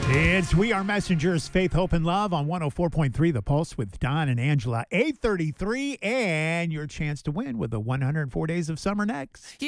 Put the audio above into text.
It's We Are Messengers, Faith, Hope, and Love on 104.3 The Pulse with Don and Angela, 8:33, and your chance to win with the 104 Days of Summer next.